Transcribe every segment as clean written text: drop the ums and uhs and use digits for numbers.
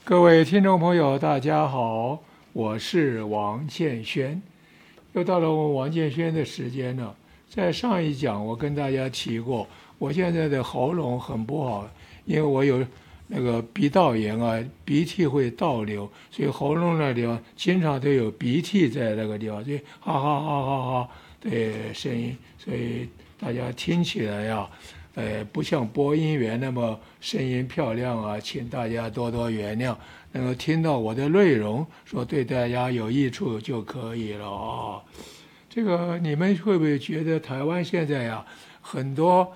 各位听众朋友，大家好，我是王建轩。又到了我王建轩的时间了。在上一讲，我跟大家提过，我现在的喉咙很不好，因为我有那个鼻道炎啊，鼻涕会倒流，所以喉咙那地方经常都有鼻涕在那个地方，所以哈哈哈哈哈的声音，所以大家听起来呀。不像播音员那么声音漂亮啊，请大家多多原谅。能够听到我的内容，说对大家有益处就可以了啊。这个你们会不会觉得台湾现在呀，很多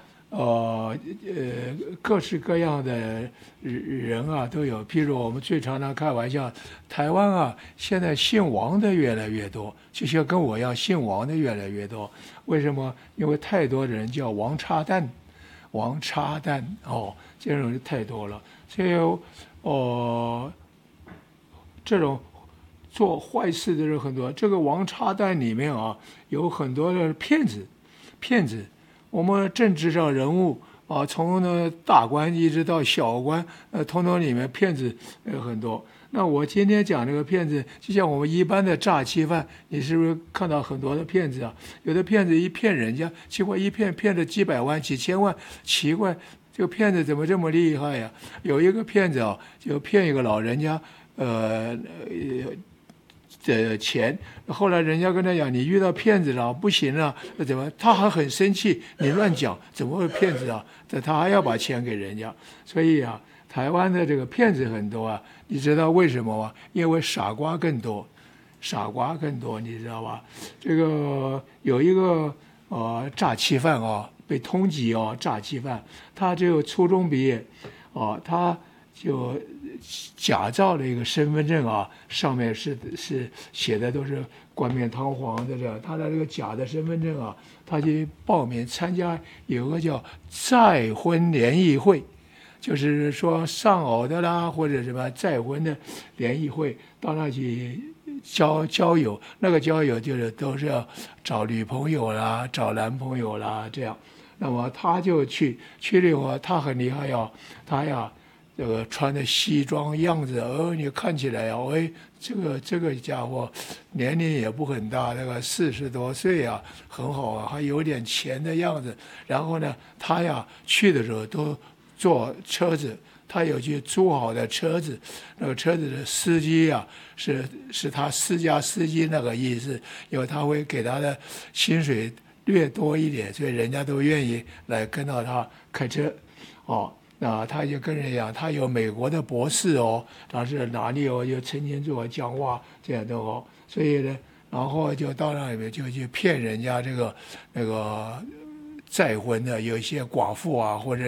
各式各样的人啊都有？譬如我们最常常开玩笑，台湾啊现在姓王的越来越多，就像跟我一样姓王的越来越多。为什么？因为太多的人叫王叉蛋。王叉蛋哦，这种人太多了，所以这种做坏事的人很多。这个王叉蛋里面啊，有很多的骗子，我们政治上人物啊，从那大官一直到小官，通通里面骗子很多。那我今天讲这个骗子，就像我们一般的诈欺犯，你是不是看到很多的骗子啊？有的骗子一骗人家，结果一骗了几百万、几千万，奇怪，这个骗子怎么这么厉害呀？有一个骗子啊，就骗一个老人家，的钱，后来人家跟他讲，你遇到骗子了，不行了，那怎么？他还很生气，你乱讲，怎么会骗子啊？他还要把钱给人家，所以啊。台湾的这个骗子很多啊，你知道为什么吗？因为傻瓜更多，你知道吧？这个有一个诈欺犯啊，被通缉啊，诈欺犯，他只有初中毕业，他就假造了一个身份证啊，上面是写的都是冠冕堂皇的这样，他的这个假的身份证啊，他去报名参加有个叫再婚联谊会。就是说丧偶的啦，或者什么再婚的联谊会，到那去交友，那个交友就是都是要找女朋友啦，找男朋友啦这样。那么他就去了以后，他很厉害呀，他呀这个穿的西装样子，你看起来呀，这个家伙年龄也不很大，那个40多岁啊，很好啊，还有点钱的样子。然后呢，他呀去的时候都坐车子，他有去租好的车子，那个车子的司机啊，是他私家司机那个意思，因为他会给他的薪水略多一点，所以人家都愿意来跟到他开车，那他就跟人讲，他有美国的博士哦，他是哪里有曾经做讲话这样的哦，所以呢，然后就到那里面就去骗人家这个那个再婚的，有一些寡妇啊或者。